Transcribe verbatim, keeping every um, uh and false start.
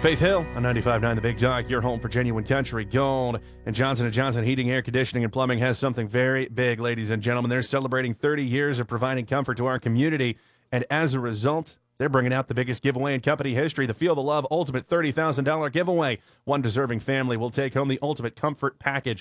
Faith Hill on ninety-five point nine The Big Talk, your home for genuine country gold. And Johnson and Johnson Heating, Air Conditioning, and Plumbing has something very big, ladies and gentlemen. They're celebrating thirty years of providing comfort to our community. And as a result, they're bringing out the biggest giveaway in company history, the Feel the Love Ultimate thirty thousand dollars giveaway. One deserving family will take home the Ultimate Comfort Package.